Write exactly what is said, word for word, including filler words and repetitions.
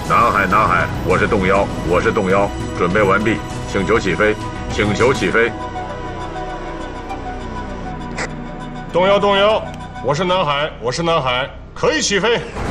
南海，南海，我是洞妖，我是洞妖，准备完毕，请求起飞，请求起飞。 洞妖，洞妖，我是南海，我是南海，可以起飞。